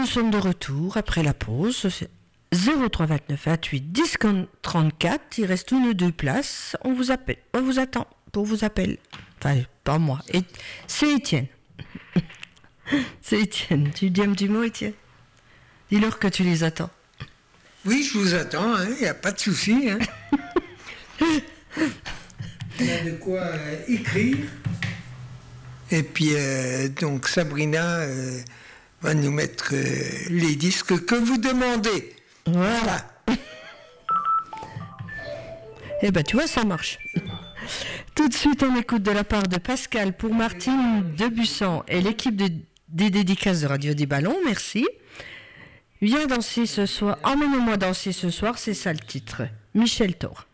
sommes de retour après la pause. 03 29 28 10 34. Il reste une ou deux places. On vous attend pour vous appeler. Enfin, pas moi. C'est Étienne. C'est Étienne. Tu dis un petit mot, Étienne? Dis-leur que tu les attends. Oui, je vous attends, il n'y a pas de souci. Il y a de quoi écrire. Et puis, donc, Sabrina va nous mettre les disques que vous demandez. Voilà. Eh ben, tu vois, ça marche. Tout de suite, on écoute de la part de Pascal pour Martine Debussan et l'équipe des dédicaces de Radio des Ballons. Merci. Viens danser ce soir. Emmène-moi danser ce soir, c'est ça le titre. Michel Thor.